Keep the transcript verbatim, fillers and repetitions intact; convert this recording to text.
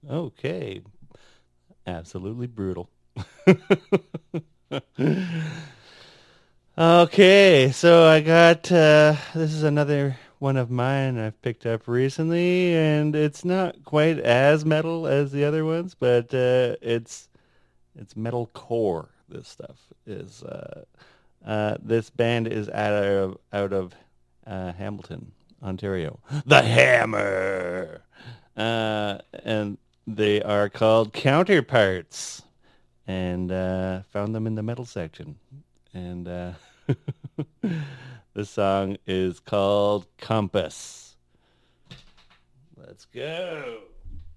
Okay. Absolutely brutal. Okay, so I got uh this is another one of mine I've picked up recently, and it's not quite as metal as the other ones, but uh it's it's metal core. This stuff is uh uh this band is out of out of uh Hamilton, Ontario. The Hammer. Uh and they are called Counterparts, and uh, found them in the metal section. And uh, the song is called Compass. Let's go.